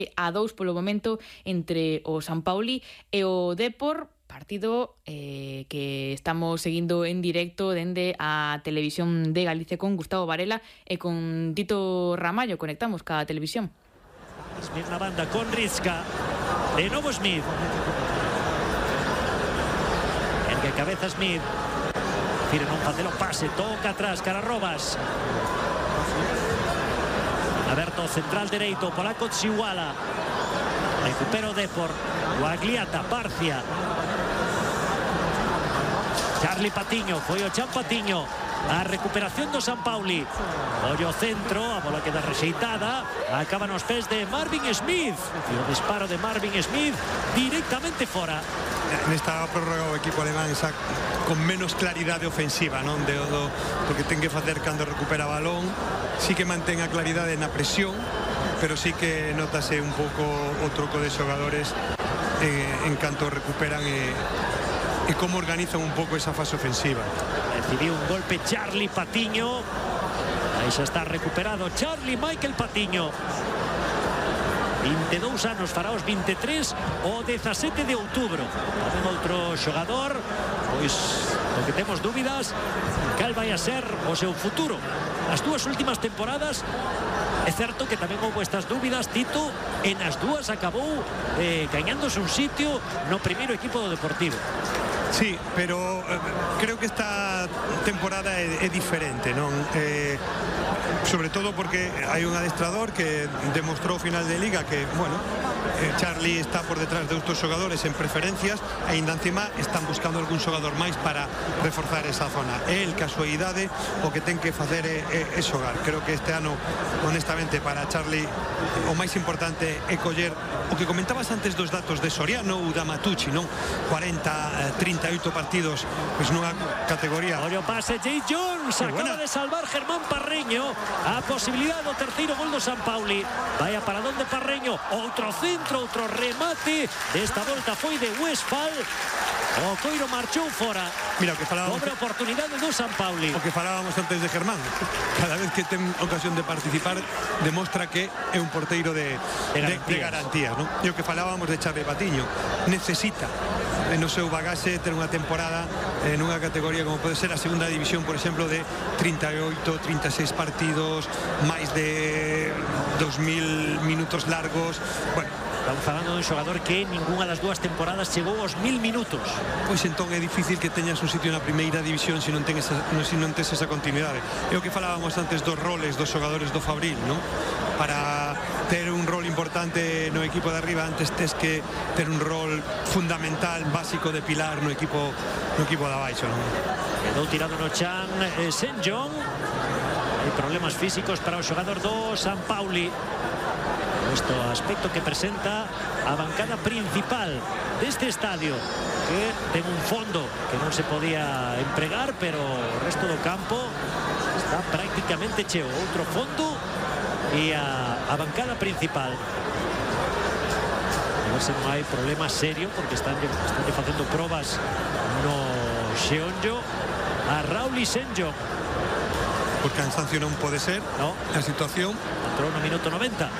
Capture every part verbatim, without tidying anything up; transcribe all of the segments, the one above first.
a dous polo momento entre o San Pauli e o Depor, partido eh, que estamos seguindo en directo dende a Televisión de Galicia con Gustavo Varela e con Tito Ramallo. Conectamos ca televisión. Smith na banda con Rizka, de novo Smith, ergue cabeza Smith, fire non facer o pase, toca atrás, cara Robas, aberto central dereito, polaco Tsiwala, recupera o Depor, Guagliata, Barcia, Charlie Patiño, foi o Chan Patiño, a recuperación do San Pauli, ollo centro, a bola queda rexeitada, acaba nos pés de Marvin Smith, e o disparo de Marvin Smith directamente fora. Nesta prórroga o equipo alemán xa con menos claridade ofensiva, non? De, do, do que ten que facer cando recupera balón, sí que mantén a claridade na presión, pero sí que notase un pouco o troco de xogadores eh, en canto recuperan e e como organizan un pouco esa fase ofensiva. Recibiu un golpe Charlie Patiño, aí xa está recuperado Charlie Michael Patiño, vinte e dous anos, fará os vinte e tres o dezasete de outubro. Tamén outro xogador, pois o que temos dúbidas cal vai a ser o seu futuro. As dúas últimas temporadas é certo que tamén houve estas dúbidas, Tito, e nas dúas acabou eh, gañándose un sitio no primeiro equipo do Deportivo. Sí, pero eh, creo que esta temporada é, é diferente, non? Eh, sobre todo porque hai un adestrador que demostrou ao final de Liga que, bueno, eh, Charlie está por detrás de outros xogadores en preferencias e ainda encima están buscando algún xogador máis para reforzar esa zona. É el, casualidade, o que ten que facer é, é, é xogar. Creo que este ano, honestamente, para Charlie o máis importante é coller o que comentabas antes dos datos de Soriano ou da Matucci, non? cuarenta, trinta e oito partidos, pois nunha categoría. Olha o pase, Jay Jones, acaba de salvar Germán Parreño, a posibilidade do terceiro gol do San Pauli. Vai a paradón de Parreño, outro centro, outro remate, desta volta foi de Westphal, o Coiro marchou fora. Mira, o que falábamos, dobre oportunidade do San Pauli. O que falábamos antes de Germán, cada vez que ten ocasión de participar demostra que é un porteiro de, de garantías, de, de garantías, ¿no? E o que falábamos de Charlie Patiño, necesita no seu bagaxe ter unha temporada en unha categoría como pode ser a segunda división, por exemplo, de trinta e oito, trinta e seis partidos, máis de dos mil minutos largos. Bueno, estamos falando dun xogador que ningunha das dúas temporadas chegou aos mil minutos. Pois entón é difícil que teñas un sitio na primeira división se non ten esa, se non tes esa continuidade. É o que falábamos antes dos roles dos xogadores do Fabril, non? Para ter un rol importante no equipo de arriba antes tes que ter un rol fundamental, básico de pilar no equipo no equipo de abaixo, non? Quedou tirado no chan eh, Saint John. Hai problemas físicos para o xogador do San Pauli. Este aspecto que presenta a bancada principal deste estadio, que ten un fondo que non se podía empregar, pero o resto do campo está prácticamente cheo. Outro fondo e a, a bancada principal. A ver se non hai problema serio, porque están, están facendo probas no xeonllo a Rauli Senjo. Por cansancio non pode ser, no. A situación. Entrou no minuto noventa.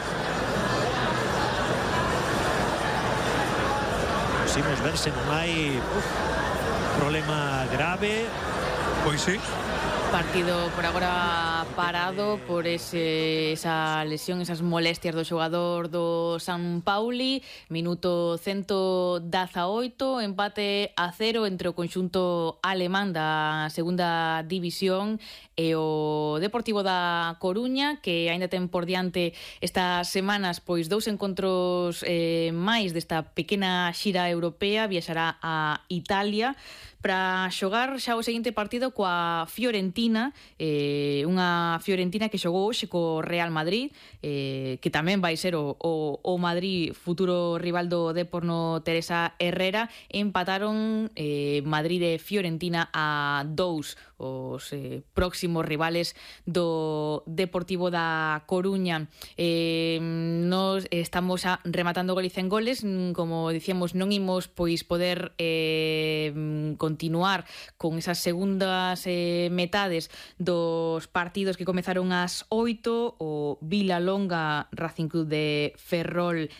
Imos ver se non hai uf, problema grave. Pois sí. Partido por agora parado por ese, esa lesión, esas molestias do xogador do San Pauli. Minuto ciento dezaoito, empate a cero entre o conxunto alemán da segunda división e o Deportivo da Coruña, que aínda ten por diante estas semanas pois dous encontros eh, máis desta pequena xira europea. Viaxará a Italia para xogar xa o seguinte partido coa Fiorentina, eh, unha Fiorentina que xogou hoxe co Real Madrid, eh, que tamén vai ser o, o, o Madrid futuro rival do Depor no Teresa Herrera. Empataron eh, Madrid e Fiorentina a dous, os eh, próximos rivales do Deportivo da Coruña. Eh, nos estamos a, rematando Galicia en goles, como dicíamos, non imos pois poder eh, continuar con esas segundas eh, metades dos partidos partidos que comezaron ás oito, o Vilalonga Racing Club de Ferrol